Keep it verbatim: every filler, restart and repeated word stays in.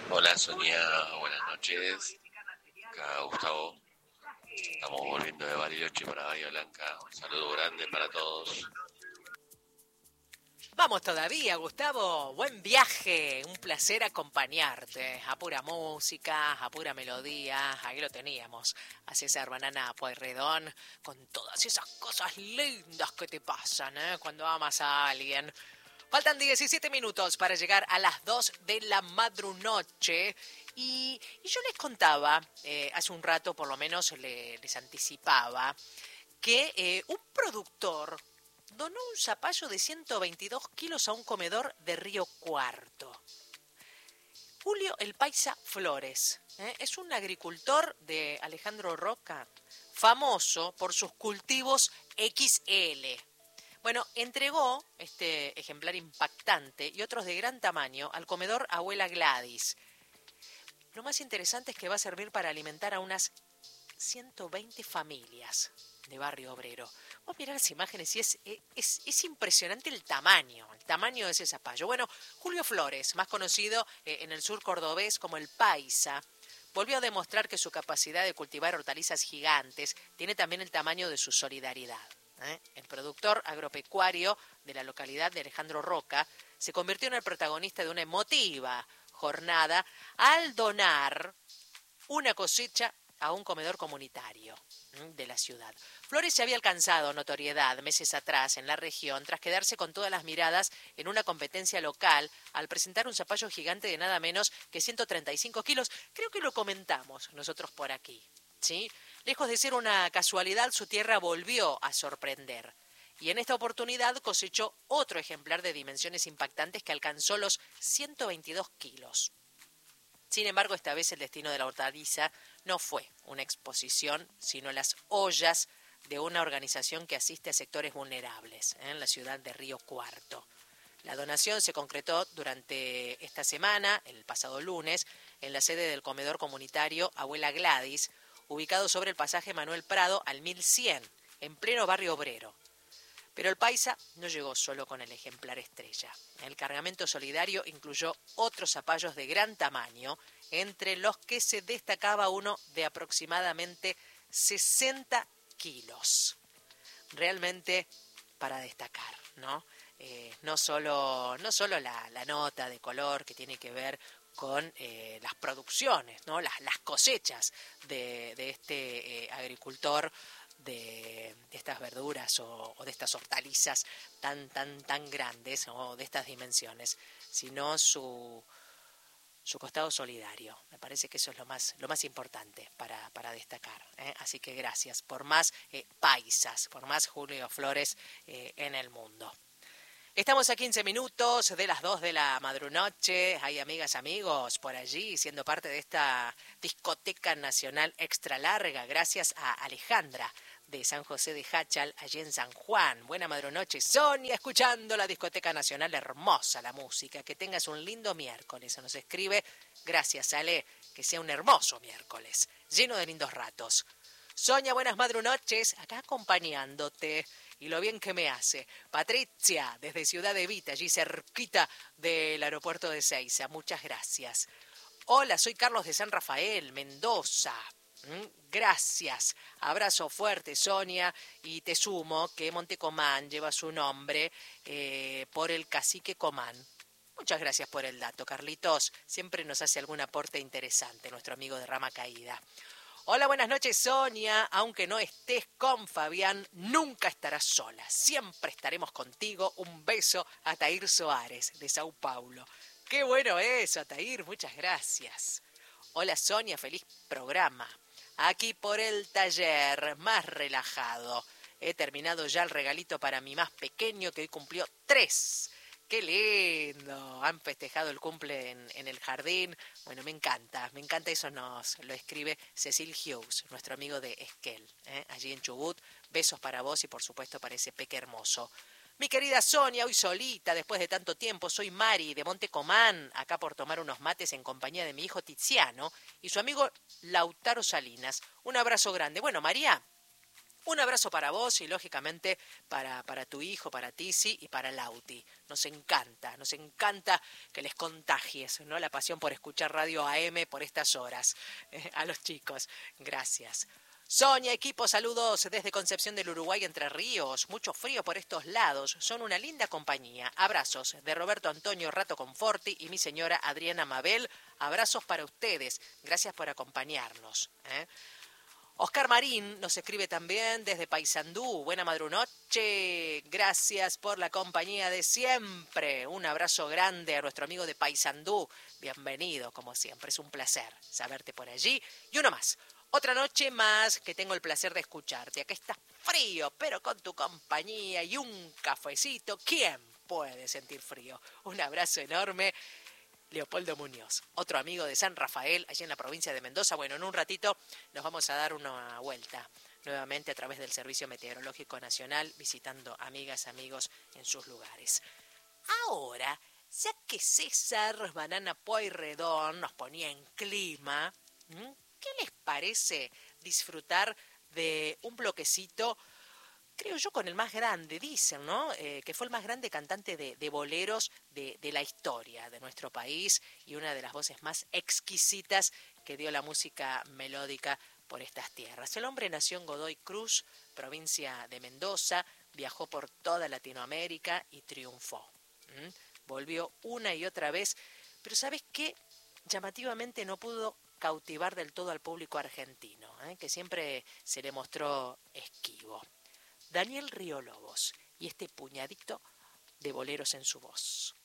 Hola Sonia, buenas noches. Acá Gustavo. Estamos volviendo de Bariloche para Bahía Blanca. Un saludo grande para todos. Vamos todavía, Gustavo. Buen viaje. Un placer acompañarte. A pura música, a pura melodía. Ahí lo teníamos. A César Banana Pueyrredón con todas esas cosas lindas que te pasan, ¿eh? Cuando amas a alguien. Faltan diecisiete minutos para llegar a las dos de la madrunoche. Y, y yo les contaba, eh, hace un rato por lo menos le, les anticipaba, que eh, un productor donó un zapallo de ciento veintidós kilos a un comedor de Río Cuarto. Julio El Paisa Flores, ¿eh? Es un agricultor de Alejandro Roca, famoso por sus cultivos equis ele. Bueno, entregó este ejemplar impactante y otros de gran tamaño al comedor Abuela Gladys. Lo más interesante es que va a servir para alimentar a unas ciento veinte familias de Barrio Obrero. Vos mirá las imágenes y es, es, es impresionante el tamaño, el tamaño de ese zapallo. Bueno, Julio Flores, más conocido eh, en el sur cordobés como el Paisa, volvió a demostrar que su capacidad de cultivar hortalizas gigantes tiene también el tamaño de su solidaridad. ¿eh? El productor agropecuario de la localidad de Alejandro Roca se convirtió en el protagonista de una emotiva jornada al donar una cosecha a un comedor comunitario de la ciudad. Flores se había alcanzado notoriedad meses atrás en la región tras quedarse con todas las miradas en una competencia local al presentar un zapallo gigante de nada menos que ciento treinta y cinco kilos. Creo que lo comentamos nosotros por aquí, ¿sí? Lejos de ser una casualidad, su tierra volvió a sorprender. Y en esta oportunidad cosechó otro ejemplar de dimensiones impactantes que alcanzó los ciento veintidós kilos. Sin embargo, esta vez el destino de la hortaliza no fue una exposición, sino las ollas de una organización que asiste a sectores vulnerables ¿eh? en la ciudad de Río Cuarto. La donación se concretó durante esta semana, el pasado lunes, en la sede del comedor comunitario Abuela Gladys, ubicado sobre el pasaje Manuel Prado al mil cien, en pleno Barrio Obrero. Pero el Paisa no llegó solo con el ejemplar estrella. El cargamento solidario incluyó otros zapallos de gran tamaño, entre los que se destacaba uno de aproximadamente sesenta kilos. Realmente para destacar, ¿no? Eh, no solo, no solo la, la nota de color que tiene que ver con eh, las producciones, ¿no? las, las cosechas de, de este eh, agricultor de, de estas verduras o, o de estas hortalizas tan, tan, tan grandes o de estas dimensiones, sino su, su costado solidario. Me parece que eso es lo más, lo más importante para, para destacar. ¿eh? Así que gracias por más eh, paisas, por más Julio Flores eh, en el mundo. Estamos a quince minutos de las dos de la madrunoche. Hay amigas, amigos por allí siendo parte de esta discoteca nacional extra larga. Gracias a Alejandra de San José de Hachal, allí en San Juan. Buena madrunoche, Sonia, escuchando la discoteca nacional. Hermosa la música. Que tengas un lindo miércoles. Se nos escribe, gracias, Ale, que sea un hermoso miércoles, lleno de lindos ratos. Sonia, buenas madrunoches, acá acompañándote. Y lo bien que me hace. Patricia, desde Ciudad Evita, allí cerquita del aeropuerto de Seiza. Muchas gracias. Hola, soy Carlos de San Rafael, Mendoza. Gracias. Abrazo fuerte, Sonia. Y te sumo que Montecomán lleva su nombre eh, por el cacique Comán. Muchas gracias por el dato, Carlitos. Siempre nos hace algún aporte interesante, nuestro amigo de Rama Caída. Hola, buenas noches, Sonia. Aunque no estés con Fabián, nunca estarás sola. Siempre estaremos contigo. Un beso a Tair Soares, de Sao Paulo. Qué bueno eso, Tair. Muchas gracias. Hola, Sonia. Feliz programa. Aquí por el taller, más relajado. He terminado ya el regalito para mi más pequeño, que hoy cumplió tres. ¡Qué lindo! Han festejado el cumple en, en el jardín. Bueno, me encanta, me encanta eso. Nos lo escribe Cecil Hughes, nuestro amigo de Esquel, ¿eh? allí en Chubut. Besos para vos y por supuesto para ese peque hermoso. Mi querida Sonia, hoy solita, después de tanto tiempo, soy Mari de Montecomán, acá por tomar unos mates en compañía de mi hijo Tiziano y su amigo Lautaro Salinas. Un abrazo grande. Bueno, María, Un abrazo para vos y, lógicamente, para, para tu hijo, para Tizi y para Lauti. Nos encanta, nos encanta que les contagies, ¿no?, la pasión por escuchar Radio A M por estas horas. Eh, a los chicos, gracias. Sonia, equipo, saludos desde Concepción del Uruguay, Entre Ríos. Mucho frío por estos lados. Son una linda compañía. Abrazos de Roberto Antonio Rato Conforti y mi señora Adriana Mabel. Abrazos para ustedes. Gracias por acompañarnos. ¿eh? Oscar Marín nos escribe también desde Paysandú. Buena madrunoche. Gracias por la compañía de siempre. Un abrazo grande a nuestro amigo de Paysandú. Bienvenido, como siempre. Es un placer saberte por allí. Y uno más. Otra noche más que tengo el placer de escucharte. Acá está frío, pero con tu compañía y un cafecito, ¿quién puede sentir frío? Un abrazo enorme. Leopoldo Muñoz, otro amigo de San Rafael, allí en la provincia de Mendoza. Bueno, en un ratito nos vamos a dar una vuelta nuevamente a través del Servicio Meteorológico Nacional, visitando amigas, amigos en sus lugares. Ahora, ya que César Banana Pueyrredón nos ponía en clima, ¿m? ¿Qué les parece disfrutar de un bloquecito, creo yo, con el más grande, dicen, ¿no? Eh, que fue el más grande cantante de, de boleros de, de la historia de nuestro país y una de las voces más exquisitas que dio la música melódica por estas tierras. El hombre nació en Godoy Cruz, provincia de Mendoza, viajó por toda Latinoamérica y triunfó. ¿Mm? Volvió una y otra vez, pero ¿sabes qué? Llamativamente no pudo cautivar del todo al público argentino, ¿eh? que siempre se le mostró esquivo. Daniel Río Lobos y este puñadito de boleros en su voz.